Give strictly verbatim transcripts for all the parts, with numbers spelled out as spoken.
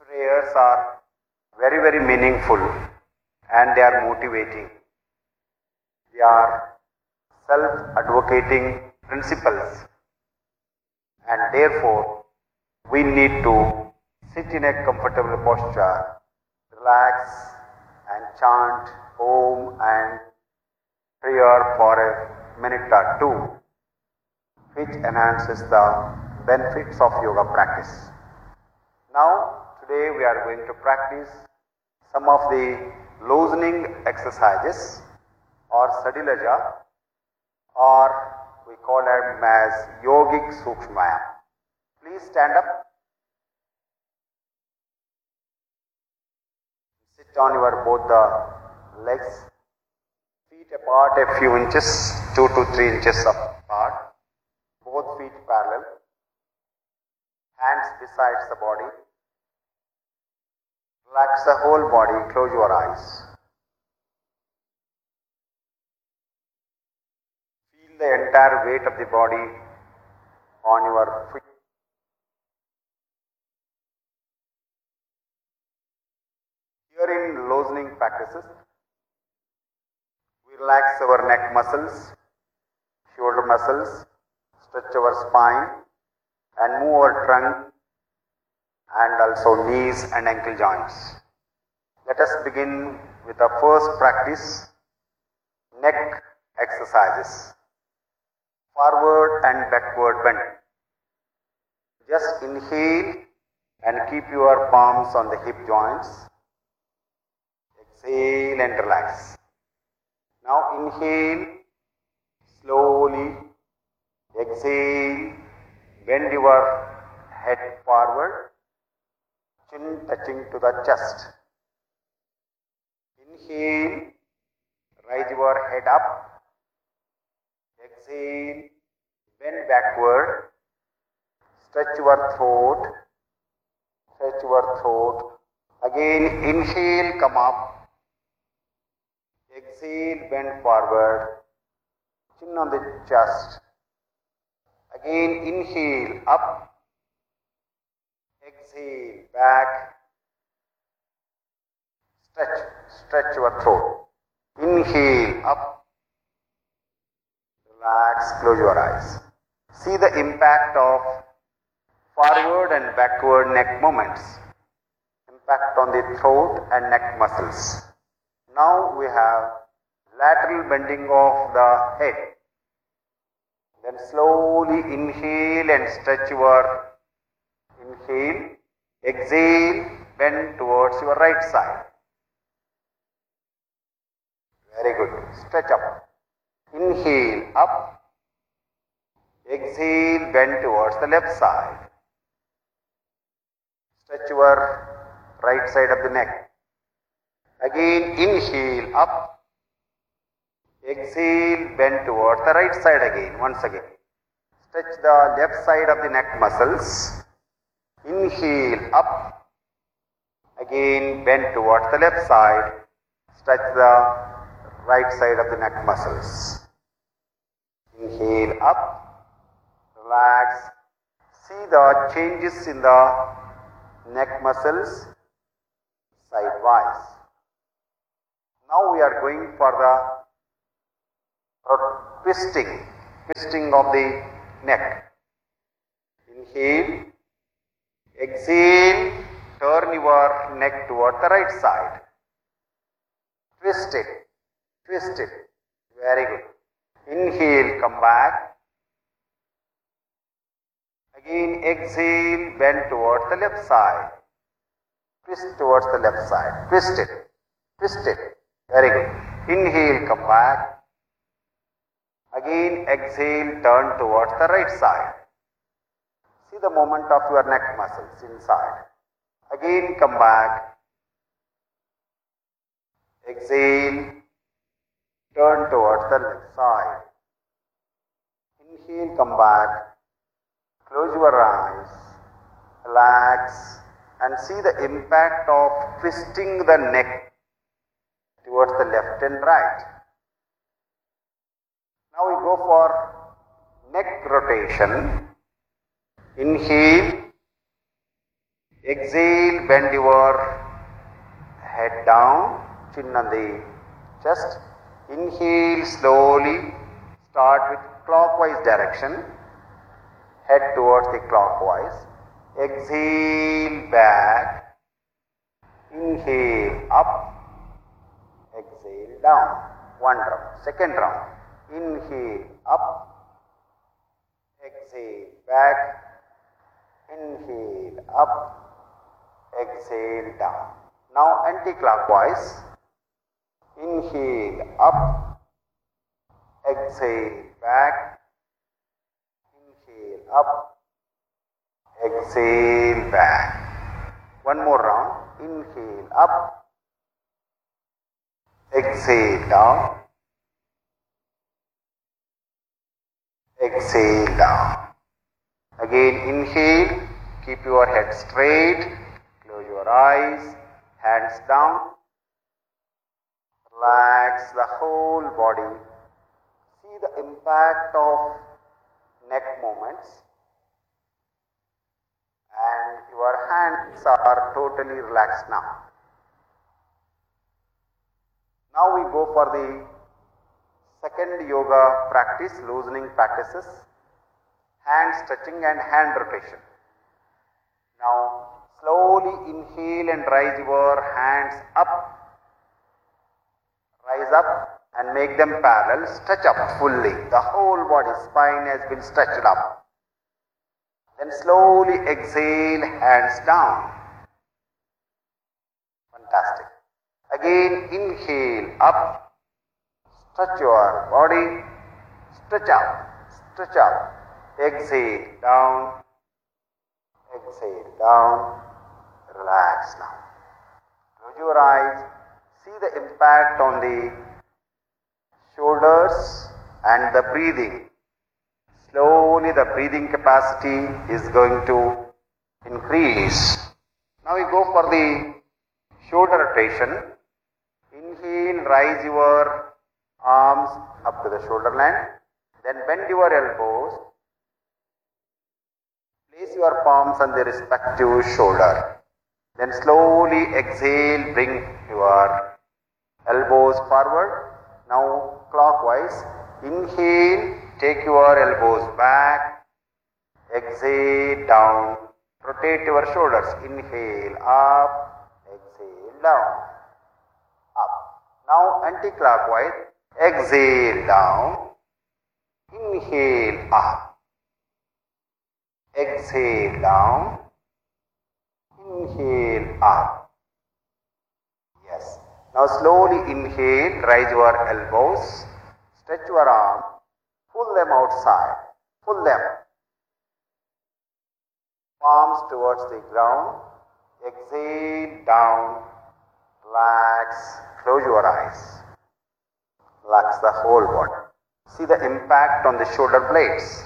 prayers are very, very meaningful and they are motivating. They are self-advocating principles, and therefore we need to sit in a comfortable posture, relax and chant Om and prayer for a minute or two, which enhances the benefits of yoga practice. Now, today we are going to practice some of the loosening exercises or Sadilaja, or we call them as Yogic Sukshmayam. Please stand up. Sit on your both the legs, feet apart a few inches, two to three inches apart, both feet parallel, hands besides the body. Relax the whole body, close your eyes. Feel the entire weight of the body on your feet. Here in loosening practices, we relax our neck muscles, shoulder muscles, stretch our spine and move our trunk and also knees and ankle joints. Let us begin with the first practice, neck exercises. Forward and backward bend. Just inhale and keep your palms on the hip joints. Exhale and relax. Now inhale, slowly, exhale, bend your head forward, chin touching to the chest. Inhale, raise your head up. Exhale, bend backward, stretch your throat, stretch your throat. Again, inhale, come up. Exhale, bend forward, chin on the chest. Again, inhale, up. Exhale, back. Stretch, stretch your throat. Inhale, up. Relax, close your eyes. See the impact of forward and backward neck movements. Impact on the throat and neck muscles. Now we have lateral bending of the head. Then slowly inhale and stretch your inhale. Exhale, bend towards your right side. Very good. Stretch up. Inhale, up. Exhale, bend towards the left side. Stretch your right side of the neck. Again, inhale, up. Exhale, bend towards the right side again, once again. Stretch the left side of the neck muscles. Inhale, up. Again, bend towards the left side. Stretch the right side of the neck muscles. Inhale, up. Relax. See the changes in the neck muscles sidewise. Now we are going for the twisting, twisting of the neck. Inhale, exhale, turn your neck toward the right side. Twist it, twist it. Very good. Inhale, come back. Again, exhale, bend towards the left side. Twist towards the left side. Twist it, twist it. Very good. Inhale, come back. Again, exhale, turn towards the right side. See the movement of your neck muscles inside. Again, come back. Exhale, turn towards the left side. Inhale, come back. Close your eyes. Relax and see the impact of twisting the neck towards the left and right. Now we go for neck rotation. Inhale, Exhale, bend your head down, chin on the chest. Inhale slowly, start with clockwise direction, head towards the clockwise. Exhale back, inhale up, exhale down. One round. Second round. Inhale up, exhale back, inhale up, exhale down. Now anti-clockwise. Inhale up, exhale back, inhale up, exhale back. One more round. Inhale up, exhale down, exhale down. Again inhale, keep your head straight, close your eyes, hands down, relax the whole body. See the impact of neck movements, and your hands are totally relaxed now. Now we go for the second yoga practice, loosening practices, hand stretching and hand rotation. Now slowly inhale and raise your hands up, rise up and make them parallel, stretch up fully, the whole body, spine has been stretched up. Then slowly exhale, hands down. Fantastic. Again inhale up, stretch your body, stretch up, stretch up, exhale down, exhale down, relax now. Close your eyes, see the impact on the shoulders and the breathing. Slowly the breathing capacity is going to increase. Now we go for the shoulder rotation. Inhale, rise your arms up to the shoulder line. Then bend your elbows. Place your palms on the respective shoulder. Then slowly exhale, bring your elbows forward. Now clockwise. Inhale, take your elbows back. Exhale, down. Rotate your shoulders. Inhale, up. Exhale, down. Up. Now anti-clockwise. Exhale, down. Inhale, up. Exhale, down. Inhale, up. Yes. Now slowly inhale, raise your elbows, stretch your arm, pull them outside, pull them. Palms towards the ground. Exhale, down, relax, close your eyes. Relax the whole body. See the impact on the shoulder blades.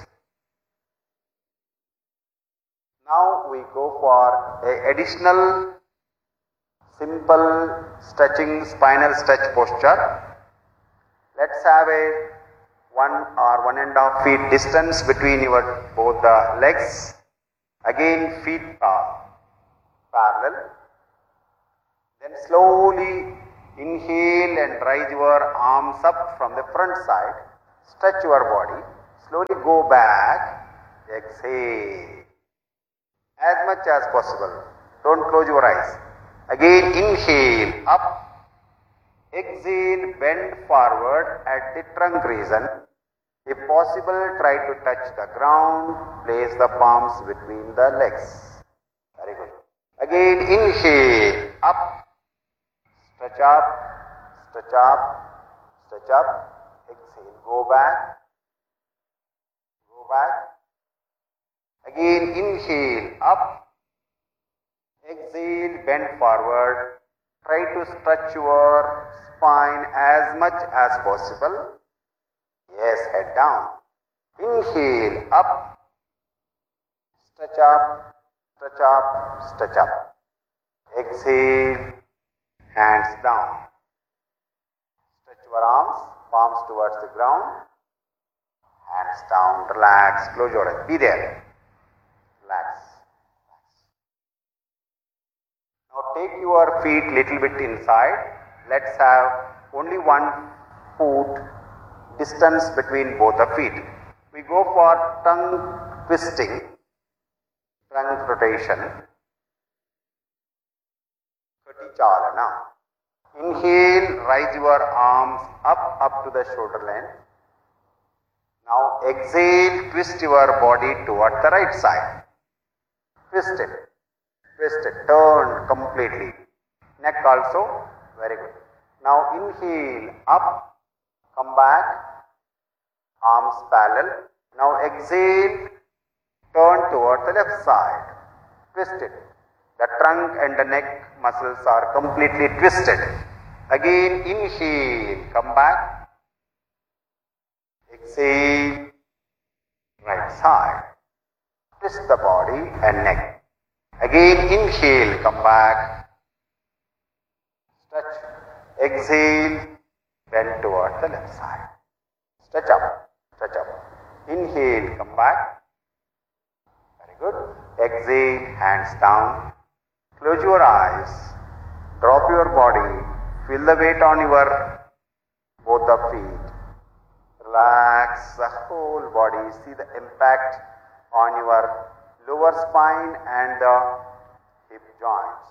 Now we go for a additional simple stretching, spinal stretch posture. Let's have a one or one and a half feet distance between your both the legs. Again feet are parallel. Then slowly inhale and raise your arms up from the front side. Stretch your body. Slowly go back. Exhale. As much as possible. Don't close your eyes. Again inhale up. Exhale, bend forward at the trunk region. If possible, try to touch the ground. Place the palms between the legs. Very good. Again inhale up. Stretch up, stretch up, stretch up. Exhale, go back. Go back. Again inhale up, exhale, bend forward, try to stretch your spine as much as possible. Yes, head down. Inhale up, stretch up, stretch up, stretch up. Exhale, hands down. Stretch your arms, palms towards the ground, hands down, relax, close your eyes, be there. Relax. take your feet little bit inside. Let's have only one foot distance between both the feet. We go for tongue twisting, trunk rotation, Kati Chalana. Inhale, raise your arms up, up to the shoulder length. Now exhale, twist your body toward the right side. Twist it, twist it, turn completely. Neck also, very good. Now inhale, up, come back, arms parallel. Now exhale, turn toward the left side. Twist it. The trunk and the neck muscles are completely twisted. Again inhale, come back. Exhale, right side. Twist the body and neck. Again inhale, come back. Stretch. Exhale, bend toward the left side. Stretch up, stretch up. Inhale, come back. Very good. Exhale, hands down. Close your eyes. Drop your body. Feel the weight on your both the feet. Relax the whole body. See the impact on your lower spine and the hip joints.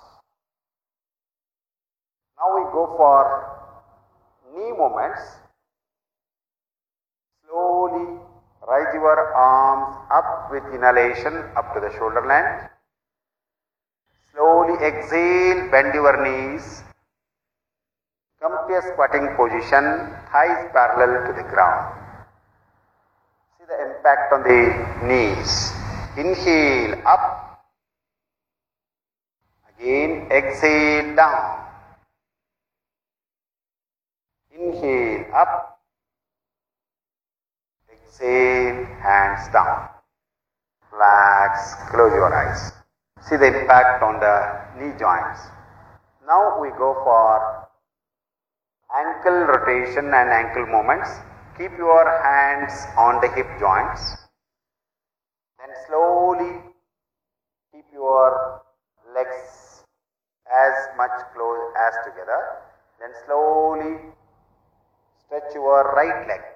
Now we go for knee movements. Slowly raise your arms up with inhalation up to the shoulder length. Slowly exhale, bend your knees. Come to a squatting position, thighs parallel to the ground. See the impact on the knees. Inhale, up. Again, exhale, down. Inhale, up. Exhale, hands down. Relax, close your eyes. See the impact on the knee joints. Now we go for ankle rotation and ankle movements. Keep your hands on the hip joints. Then slowly keep your legs as much close as together. Then slowly stretch your right leg.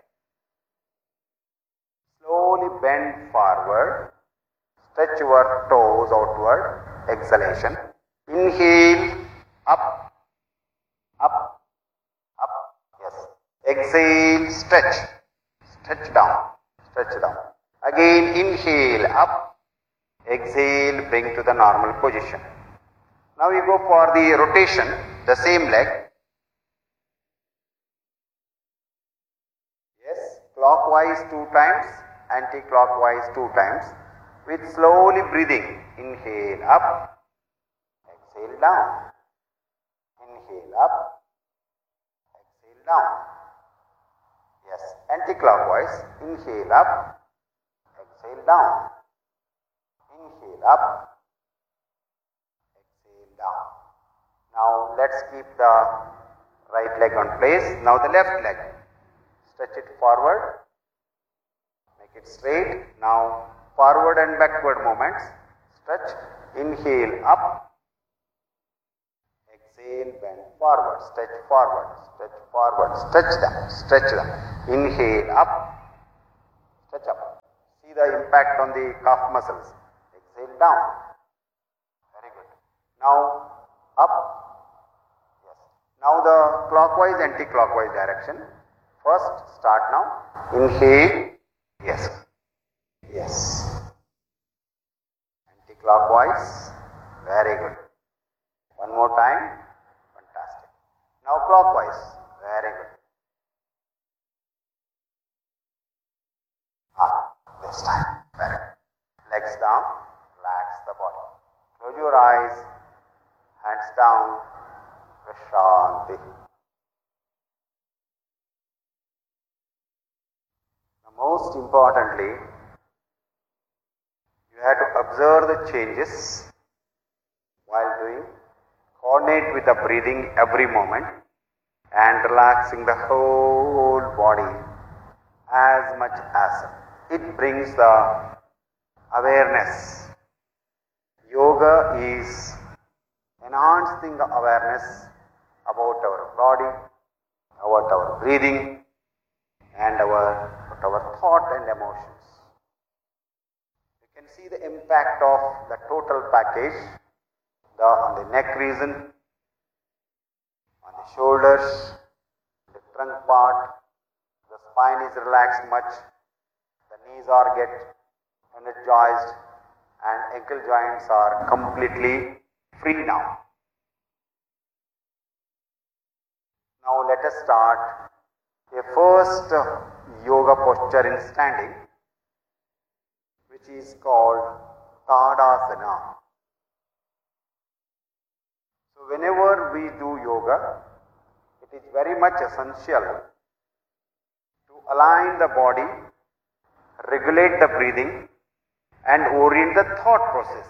Slowly bend forward. Stretch your toes outward. Exhalation. Inhale, up, up, up. Yes. Exhale, stretch. Stretch down. Stretch down. Again, inhale, up. Exhale, bring to the normal position. Now we go for the rotation, the same leg. Yes, clockwise two times, anti-clockwise two times. With slowly breathing. Inhale, up. Exhale, down. Inhale, up. Exhale, down. Yes, anti-clockwise. Inhale, up. Exhale, down. Inhale, up. Exhale, down. Now let's keep the right leg on place. Now the left leg. Stretch it forward. Make it straight. Now forward and backward movements. Stretch. Inhale, up. Exhale, bend forward. Stretch forward. Stretch forward. Stretch them. Stretch them. Inhale, up. Stretch up. See the impact on the calf muscles. Exhale, down. Very good. Now up. Yes. Now the clockwise, anti-clockwise direction. First start now. Inhale. Yes. Yes. Anti-clockwise. Very good. One more time. Fantastic. Now clockwise. Very good. Ah, this time. Very good. Legs down. Relax the body. Close your eyes. Hands down. Vishanti. Now, most importantly, you have to observe the changes while doing. Coordinate with the breathing every moment and relaxing the whole body as much as it brings the awareness. Yoga is enhancing awareness about our body, about our breathing, and our, about our thought and emotions. You can see the impact of the total package the, on the neck region, on the shoulders, the trunk part. The spine is relaxed much, the knees are get energized, and ankle joints are completely free now. Now let us start a first yoga posture in standing, which is called Tadasana. So whenever we do yoga, it is very much essential to align the body, regulate the breathing, and orient the thought process.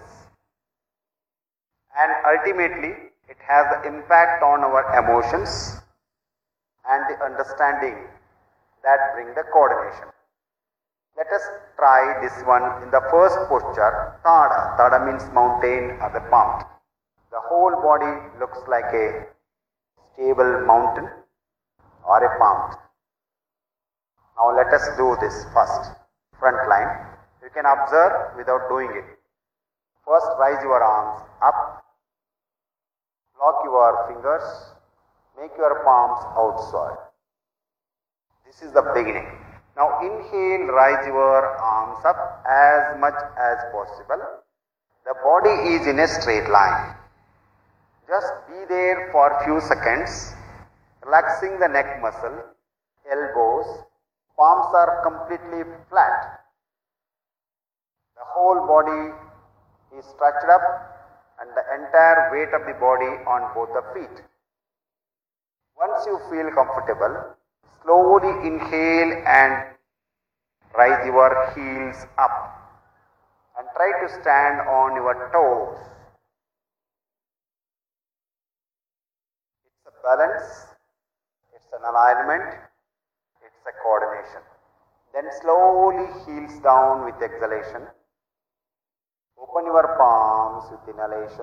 And ultimately, it has the impact on our emotions and the understanding that bring the coordination. Let us try this one in the first posture, Tada. Tada means mountain or the palm. The whole body looks like a stable mountain or a palm. Now let us do this first. Front line. You can observe without doing it. First, raise your arms up. Lock your fingers. Make your palms outside. This is the beginning. Now inhale, raise your arms up as much as possible. The body is in a straight line. Just be there for a few seconds, relaxing the neck muscle, elbows, palms are completely flat. The whole body is stretched up and the entire weight of the body on both the feet. Once you feel comfortable, slowly inhale and raise your heels up and try to stand on your toes. It's a balance, it's an alignment, it's a coordination. Then slowly heels down with exhalation. Open your palms with inhalation.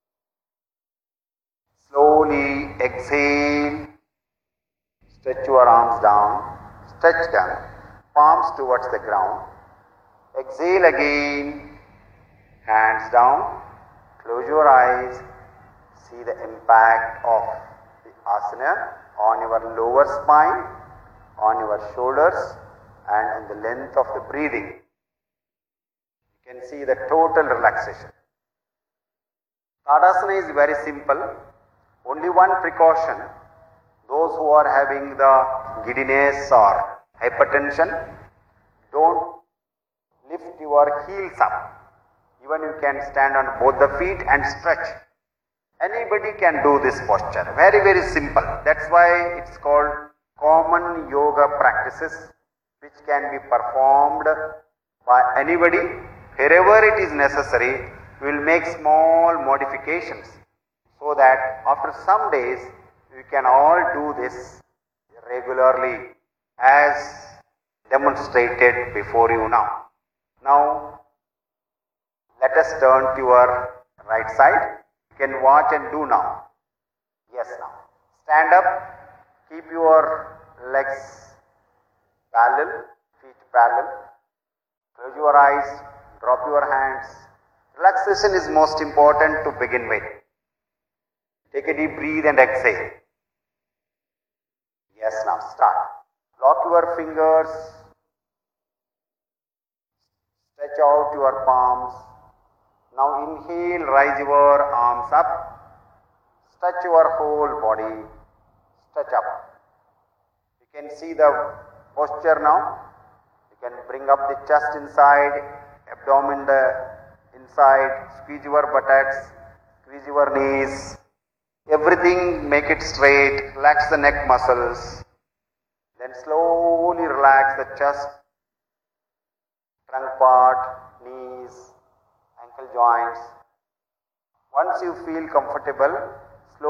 Slowly exhale. Stretch your arms down. Stretch them. Palms towards the ground. Exhale again. Hands down. Close your eyes. See the impact of the asana on your lower spine, on your shoulders, and on the length of the breathing. You can see the total relaxation. Tadasana is very simple. Only one precaution. Those who are having the giddiness or hypertension, don't lift your heels up. Even you can stand on both the feet and stretch. Anybody can do this posture. Very, very simple. That's why it's called common yoga practices, which can be performed by anybody. Wherever it is necessary, we will make small modifications so that after some days we can all do this regularly as demonstrated before you now. Now let us turn to your right side. You can watch and do now. Yes, now. Stand up. Keep your legs parallel, feet parallel. Close your eyes. Drop your hands. Relaxation is most important to begin with. Take a deep breath and exhale. Yes, now start. Lock your fingers. Stretch out your palms. Now inhale, raise your arms up. Stretch your whole body. Stretch up. You can see the posture now. You can bring up the chest inside, abdomen the inside, squeeze your buttocks, squeeze your knees. Everything make it straight, relax the neck muscles. Then slowly relax the chest, trunk part, knees, ankle joints. Once you feel comfortable,